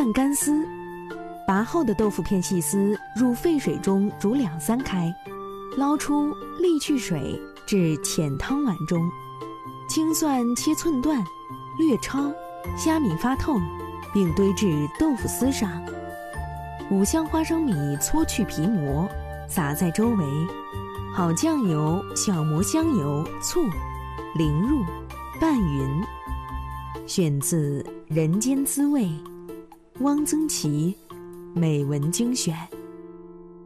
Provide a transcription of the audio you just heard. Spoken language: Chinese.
蘸干丝，拔后的豆腐片细丝入沸水中煮2-3开，捞出沥去水，至浅汤碗中。青蒜切寸段，略焯，虾米发透，并堆至豆腐丝上。五香花生米搓去皮膜，撒在周围。好酱油、小磨香油、醋淋入，拌匀。选自《人间滋味》，汪曾祺美文精选。